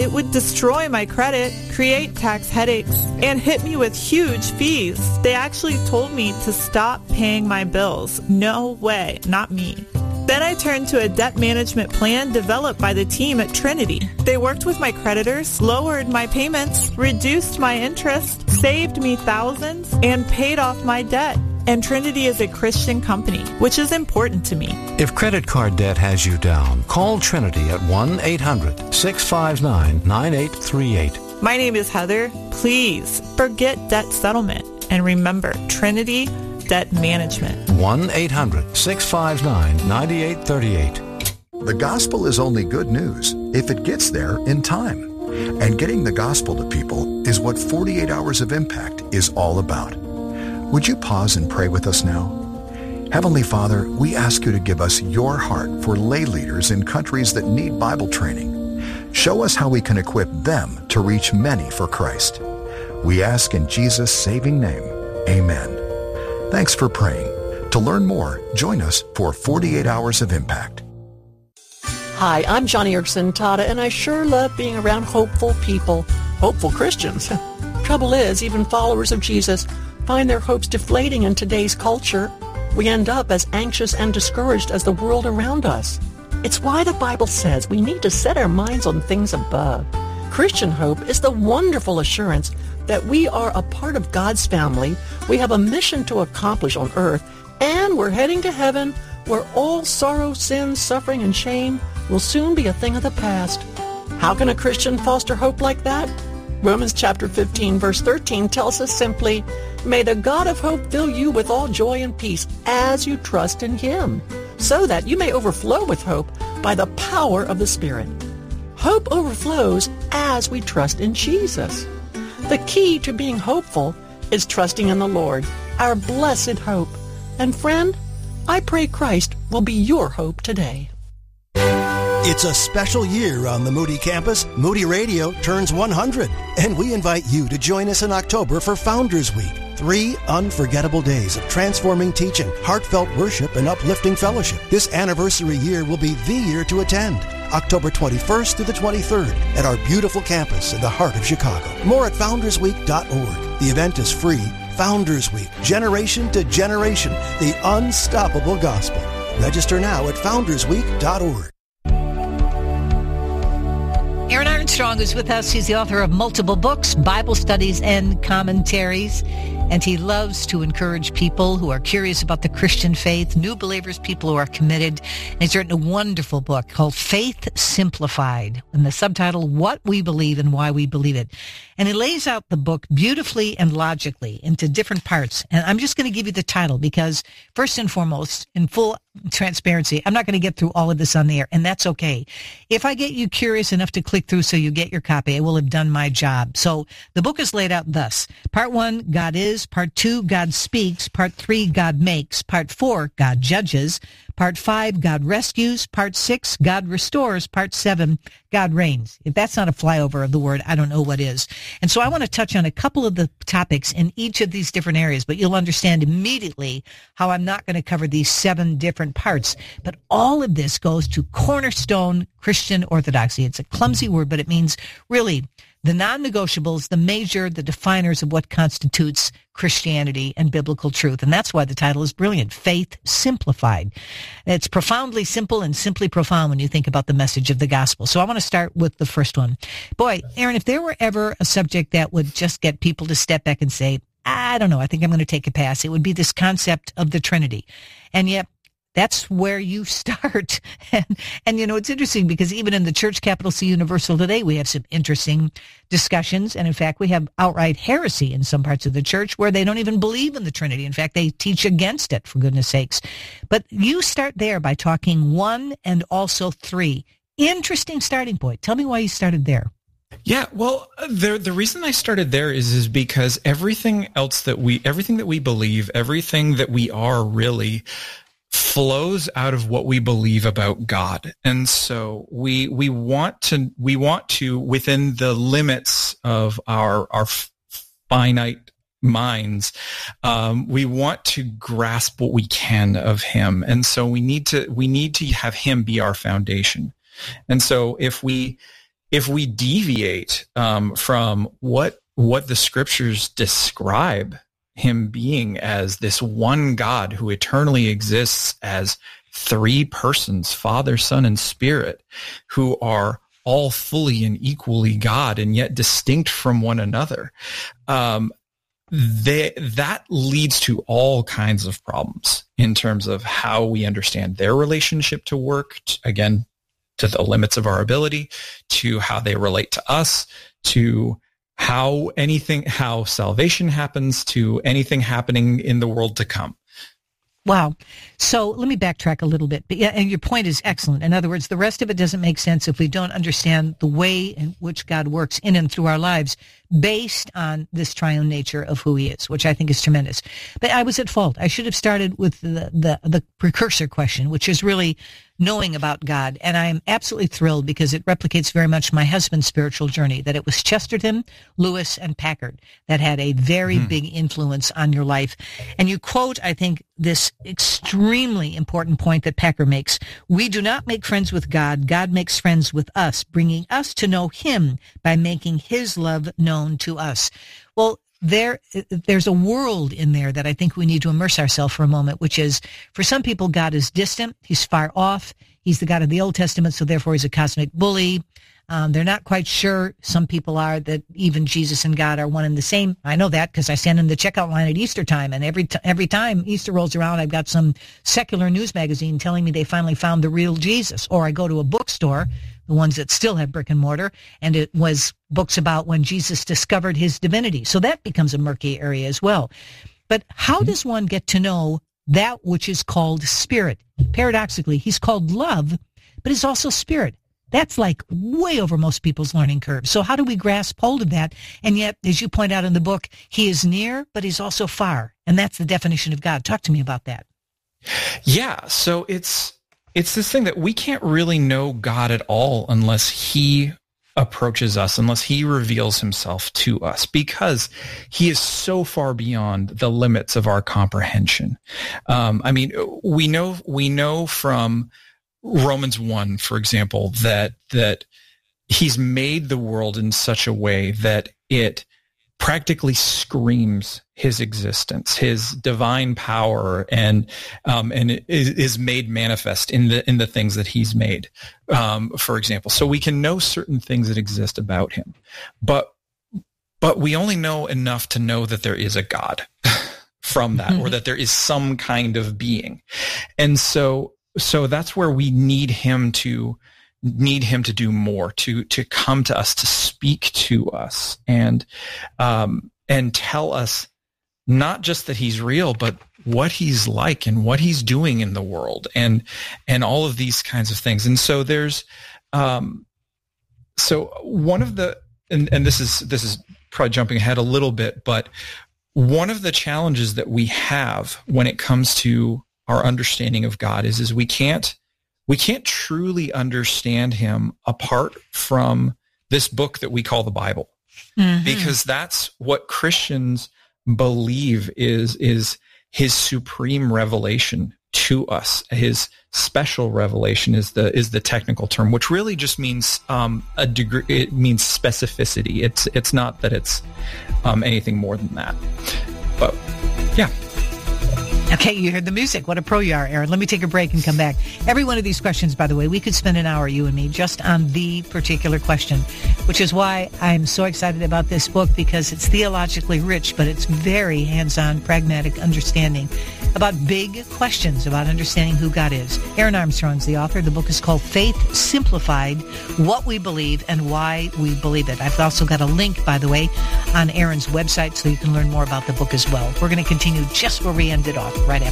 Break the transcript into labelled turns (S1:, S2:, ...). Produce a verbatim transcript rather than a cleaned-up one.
S1: It would destroy my credit, create tax headaches, and hit me with huge fees. They actually told me to stop paying my bills. No way, not me. Then I turned to a debt management plan developed by the team at Trinity. They worked with my creditors, lowered my payments, reduced my interest, saved me thousands, and paid off my debt. And Trinity is a Christian company, which is important to me.
S2: If credit card debt has you down, call Trinity at one eight hundred six five nine nine eight three eight.
S1: My name is Heather. Please forget debt settlement and remember Trinity Debt Management.
S2: one eight hundred six five nine nine eight three eight.
S3: The gospel is only good news if it gets there in time. And getting the gospel to people is what forty-eight Hours of Impact is all about. Would you pause and pray with us now? Heavenly Father, we ask you to give us your heart for lay leaders in countries that need Bible training. Show us how we can equip them to reach many for Christ. We ask in Jesus' saving name, amen. Thanks for praying. To learn more, join us for forty-eight Hours of Impact.
S4: Hi, I'm Johnny Erickson Tada, and I sure love being around hopeful people, hopeful Christians. Trouble is, even followers of Jesus find their hopes deflating in today's culture. We end up as anxious and discouraged as the world around us. It's why the Bible says we need to set our minds on things above. Christian hope is the wonderful assurance that we are a part of God's family, we have a mission to accomplish on earth, and we're heading to heaven where all sorrow, sin, suffering, and shame will soon be a thing of the past. How can a Christian foster hope like that? Romans chapter fifteen, verse thirteen tells us simply, "May the God of hope fill you with all joy and peace as you trust in him, so that you may overflow with hope by the power of the Spirit." Hope overflows as we trust in Jesus. The key to being hopeful is trusting in the Lord, our blessed hope. And friend, I pray Christ will be your hope today.
S5: It's a special year on the Moody campus. Moody Radio turns one hundred, and we invite you to join us in October for Founders Week. Three unforgettable days of transforming teaching, heartfelt worship, and uplifting fellowship. This anniversary year will be the year to attend. October twenty-first through the twenty-third at our beautiful campus in the heart of Chicago. More at founders week dot org. The event is free. Founders Week, generation to generation, the unstoppable gospel. Register now at founders week dot org.
S6: Aaron Armstrong is with us. He's the author of multiple books, Bible studies, and commentaries. And he loves to encourage people who are curious about the Christian faith, new believers, people who are committed. And he's written a wonderful book called Faith Simplified, and the subtitle, What We Believe and Why We Believe It. And he lays out the book beautifully and logically into different parts. And I'm just going to give you the title because, first and foremost, in full transparency, I'm not going to get through all of this on the air, and that's okay. If I get you curious enough to click through so you get your copy, I will have done my job. So the book is laid out thus. Part one, God is. Part two, God speaks. Part three, God makes. Part four, God judges. Part five, God rescues. Part six, God restores. Part seven, God reigns. If that's not a flyover of the word, I don't know what is. And so I want to touch on a couple of the topics in each of these different areas, but you'll understand immediately how I'm not going to cover these seven different parts. But all of this goes to cornerstone Christian orthodoxy. It's a clumsy word, but it means really the non-negotiables, the major, the definers of what constitutes Christianity and biblical truth. And that's why the title is brilliant, Faith Simplified. It's profoundly simple and simply profound when you think about the message of the gospel. So I want to start with the first one. Boy, Aaron, if there were ever a subject that would just get people to step back and say, I don't know, I think I'm going to take a pass, it would be this concept of the Trinity. And yet, that's where you start. And, and, you know, it's interesting because even in the Church Capital C Universal today, we have some interesting discussions. And in fact, we have outright heresy in some parts of the church where they don't even believe in the Trinity. In fact, they teach against it, for goodness sakes. But you start there by talking one and also three. Interesting starting point. Tell me why you started there.
S7: Yeah, well, the the reason I started there is is because everything else that we, everything that we believe, everything that we are really flows out of what we believe about God. And so we we want to we want to within the limits of our our finite minds, um, we want to grasp what we can of him. And so we need to we need to have him be our foundation. And so if we if we deviate um, from what what the scriptures describe him being as this one God who eternally exists as three persons, Father, Son, and Spirit, who are all fully and equally God and yet distinct from one another, um, they, that leads to all kinds of problems in terms of how we understand their relationship to work, t- again, to the limits of our ability, to how they relate to us, to how anything, how salvation happens, to anything happening in the world to come.
S6: Wow. So let me backtrack a little bit. But yeah, and your point is excellent. In other words, the rest of it doesn't make sense if we don't understand the way in which God works in and through our lives based on this triune nature of who he is, which I think is tremendous. But I was at fault. I should have started with the, the, the precursor question, which is really knowing about God. And I am absolutely thrilled because it replicates very much my husband's spiritual journey, that it was Chesterton, Lewis, and Packard that had a very mm-hmm. big influence on your life. And you quote, I think, this extremely important point that Packard makes. We do not make friends with God. God makes friends with us, bringing us to know him by making his love known to us. Well, there, there's a world in there that I think we need to immerse ourselves for a moment, which is, for some people, God is distant. He's far off. He's the God of the Old Testament, so therefore he's a cosmic bully. Um, they're not quite sure. Some people are that even Jesus and God are one and the same. I know that because I stand in the checkout line at Easter time, and every t- every time Easter rolls around, I've got some secular news magazine telling me they finally found the real Jesus. Or I go to a bookstore, the ones that still have brick and mortar, and it was books about when Jesus discovered his divinity. So that becomes a murky area as well. But how does one get to know that which is called spirit? Paradoxically, he's called love, but he's also spirit. That's like way over most people's learning curve. So how do we grasp hold of that? And yet, as you point out in the book, he is near, but he's also far. And that's the definition of God. Talk to me about that.
S7: Yeah. So it's, it's this thing that we can't really know God at all unless he approaches us, unless he reveals himself to us, because he is so far beyond the limits of our comprehension. Um, I mean, we know, we know from Romans one, for example, that that he's made the world in such a way that it practically screams his existence, his divine power, and um, and it is made manifest in the in the things that he's made. Um, for example, so we can know certain things that exist about him, but but we only know enough to know that there is a God from that, or that there is some kind of being, and so. So that's where we need him to need him to do more, to to come to us, to speak to us, and um, and tell us not just that he's real, but what he's like and what he's doing in the world, and and all of these kinds of things. And so there's um, so one of the and, and this is this is probably jumping ahead a little bit, but one of the challenges that we have when it comes to our understanding of God is, is we can't, we can't truly understand him apart from this book that we call the Bible, mm-hmm. because that's what Christians believe is, is his supreme revelation to us. His special revelation is the, is the technical term, which really just means, um, a degree, it means specificity. It's, it's not that it's, um, anything more than that, but yeah.
S6: Okay, you heard the music. What a pro you are, Aaron. Let me take a break and come back. Every one of these questions, by the way, we could spend an hour, you and me, just on the particular question, which is why I'm so excited about this book, because it's theologically rich, but it's very hands-on, pragmatic understanding about big questions about understanding who God is. Aaron Armstrong's the author. The book is called Faith Simplified, What We Believe and Why We Believe It. I've also got a link, by the way, on Aaron's website so you can learn more about the book as well. We're going to continue just where we ended off right after.